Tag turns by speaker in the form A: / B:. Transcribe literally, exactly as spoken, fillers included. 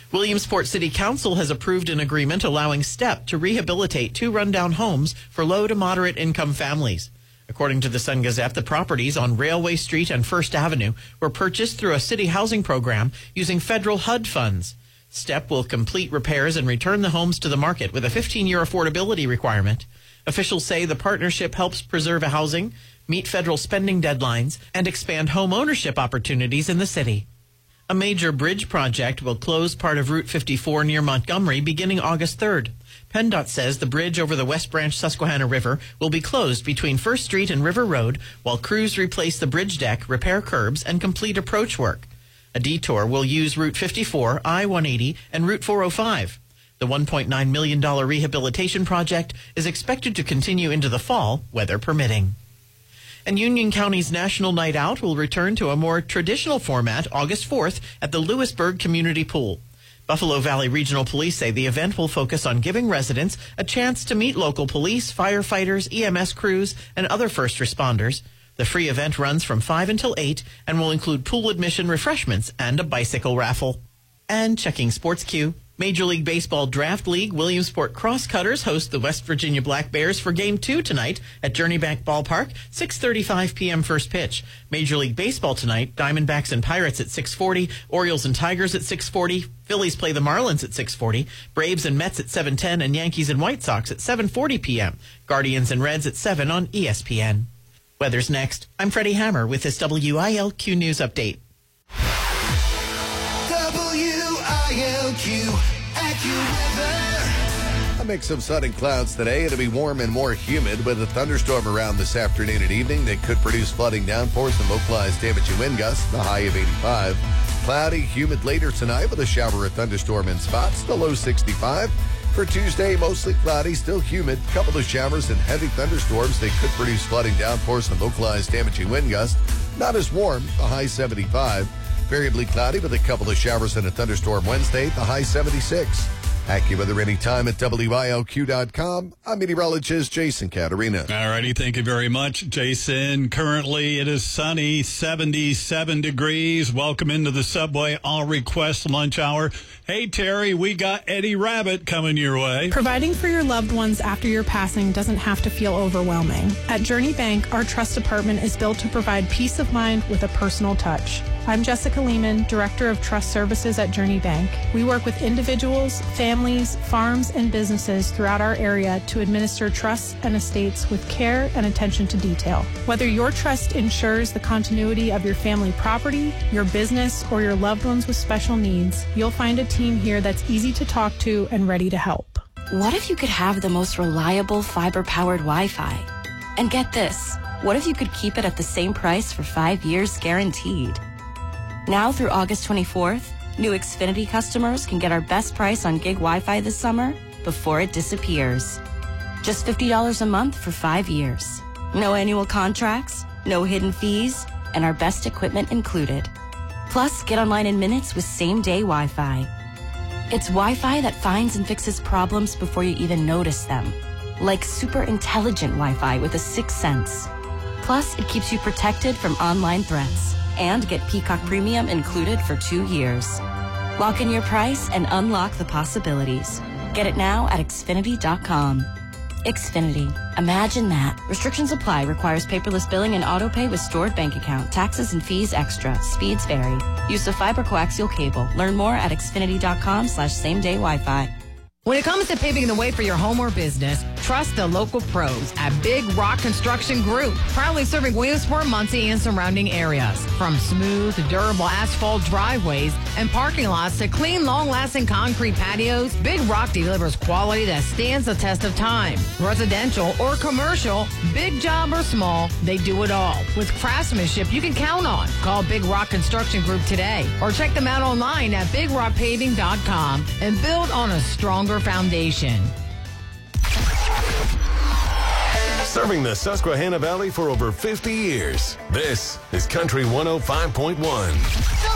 A: Williamsport City Council has approved an agreement allowing STEP to rehabilitate two rundown homes for low to moderate income families. According to the Sun Gazette, the properties on Railway Street and First Avenue were purchased through a city housing program using federal H U D funds. STEP will complete repairs and return the homes to the market with a fifteen-year affordability requirement. Officials say the partnership helps preserve housing, meet federal spending deadlines, and expand home ownership opportunities in the city. A major bridge project will close part of Route fifty-four near Montgomery beginning August third. PennDOT says the bridge over the West Branch Susquehanna River will be closed between First Street and River Road while crews replace the bridge deck, repair curbs, and complete approach work. A detour will use Route fifty-four, I one eighty, and Route four oh five. The one point nine million dollars rehabilitation project is expected to continue into the fall, weather permitting. And Union County's National Night Out will return to a more traditional format August fourth at the Lewisburg Community Pool. Buffalo Valley Regional Police say the event will focus on giving residents a chance to meet local police, firefighters, E M S crews, and other first responders. The free event runs from five until eight and will include pool admission, refreshments, and a bicycle raffle. And checking Sports Q. Major League Baseball Draft League Williamsport Crosscutters host the West Virginia Black Bears for Game two tonight at Journey Bank Ballpark, six thirty-five p.m. first pitch. Major League Baseball tonight, Diamondbacks and Pirates at six forty, Orioles and Tigers at six forty, Phillies play the Marlins at six forty, Braves and Mets at seven ten, and Yankees and White Sox at seven forty p.m. Guardians and Reds at seven on E S P N. Weather's next. I'm Freddie Hammer with this W I L Q News Update.
B: W I L Q AccuWeather.
C: A mix of sun and clouds today. It'll be warm and more humid with a thunderstorm around this afternoon and evening that could produce flooding downpours and localized damaging wind gusts, the high of eighty-five. Cloudy, humid later tonight with a shower or thunderstorm in spots, the low sixty-five. For Tuesday, mostly cloudy, still humid. Couple of showers and heavy thunderstorms. They could produce flooding downpours and localized damaging wind gusts. Not as warm, the high seventy-five. Variably cloudy with a couple of showers and a thunderstorm Wednesday, the high seventy-six. AccuWeather anytime at W I L Q dot com. I'm meteorologist Jason Caterina.
D: All righty, thank you very much, Jason. Currently, it is sunny, seventy-seven degrees. Welcome into the Subway All Request Lunch Hour. Hey, Terry, we got Eddie Rabbit coming your way.
E: Providing for your loved ones after your passing doesn't have to feel overwhelming. At Journey Bank, our trust department is built to provide peace of mind with a personal touch. I'm Jessica Lehman, Director of Trust Services at Journey Bank. We work with individuals, families, farms, and businesses throughout our area to administer trusts and estates with care and attention to detail. Whether your trust ensures the continuity of your family property, your business, or your loved ones with special needs, you'll find a team here that's easy to talk to and ready to help.
F: What if you could have the most reliable fiber-powered Wi-Fi? And get this, what if you could keep it at the same price for five years guaranteed? Now through August twenty-fourth, new Xfinity customers can get our best price on gig Wi-Fi this summer before it disappears. Just fifty dollars a month for five years. No annual contracts, no hidden fees, and our best equipment included. Plus, get online in minutes with same-day Wi-Fi. It's Wi-Fi that finds and fixes problems before you even notice them. Like super intelligent Wi-Fi with a sixth sense. Plus, it keeps you protected from online threats. And get Peacock Premium included for two years. Lock in your price and unlock the possibilities. Get it now at Xfinity dot com. Xfinity. Imagine that. Restrictions apply. Requires paperless billing and auto pay with stored bank account. Taxes and fees extra. Speeds vary. Use of fiber coaxial cable. Learn more at Xfinity dot com slash same day Wi-Fi.
G: When it comes to paving the way for your home or business, trust the local pros at Big Rock Construction Group, proudly serving Williamsport, Muncie, and surrounding areas. From smooth, durable asphalt driveways and parking lots to clean, long-lasting concrete patios, Big Rock delivers quality that stands the test of time. Residential or commercial, big job or small, they do it all. With craftsmanship you can count on. Call Big Rock Construction Group today or check them out online at big rock paving dot com and build on a stronger foundation.
H: Serving the Susquehanna Valley for over fifty years, this is Country one oh five point one.